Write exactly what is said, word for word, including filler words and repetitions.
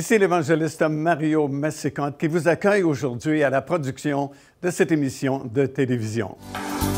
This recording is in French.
Ici l'évangéliste Mario Massicotte qui vous accueille aujourd'hui à la production de cette émission de télévision.